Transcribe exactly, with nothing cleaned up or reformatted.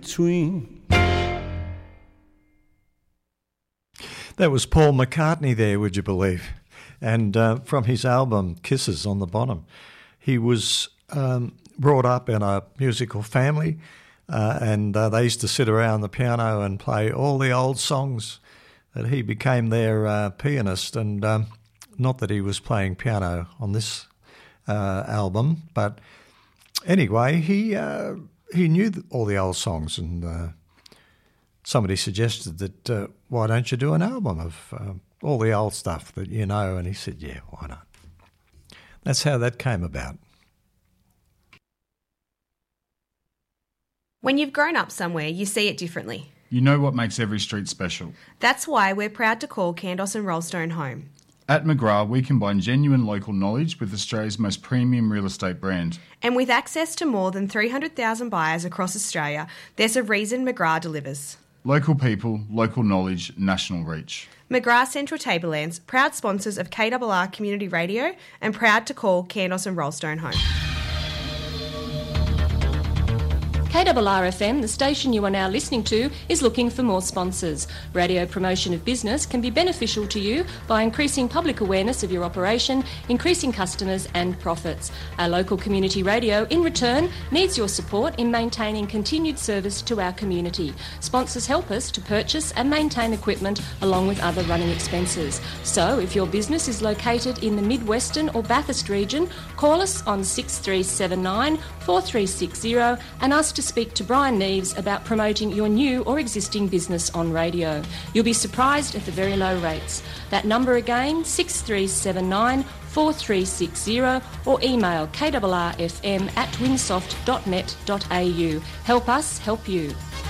between. That was Paul McCartney there, would you believe? And uh, from his album Kisses on the bottom. He was um, brought up in a musical family uh, and uh, they used to sit around the piano and play all the old songs that he became their uh, pianist. And um, not that he was playing piano on this uh, album, but anyway, he uh, he knew all the old songs and uh, somebody suggested that, uh, why don't you do an album of uh, all the old stuff that you know? And he said, yeah, why not? That's how that came about. When you've grown up somewhere, you see it differently. You know what makes every street special. That's why we're proud to call Kandos and Rollstone home. At McGrath, we combine genuine local knowledge with Australia's most premium real estate brand. And with access to more than three hundred thousand buyers across Australia, there's a reason McGrath delivers. Local people, local knowledge, national reach. McGrath Central Tablelands, proud sponsors of K R R Community Radio and proud to call Kandos and Rollstone home. K R R F M, the station you are now listening to, is looking for more sponsors. Radio promotion of business can be beneficial to you by increasing public awareness of your operation, increasing customers and profits. Our local community radio, in return, needs your support in maintaining continued service to our community. Sponsors help us to purchase and maintain equipment along with other running expenses. So, if your business is located in the Mid-Western or Bathurst region, call us on six three seven nine, four three six zero and ask to speak to Brian Neves about promoting your new or existing business on radio. You'll be surprised at the very low rates. That number again, six three seven nine, four three six zero or email k r r f m at winsoft dot net dot a u. Help us help you.